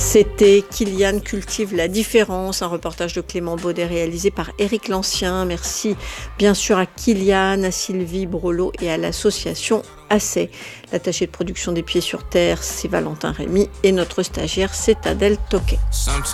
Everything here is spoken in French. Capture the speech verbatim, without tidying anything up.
C'était Kylian cultive la différence, un reportage de Clément Baudet réalisé par Éric Lancien. Merci bien sûr à Kylian, à Sylvie Brolot et à l'association Assez. L'attaché de production des Pieds sur Terre, c'est Valentin Rémy et notre stagiaire, c'est Adèle Toquet.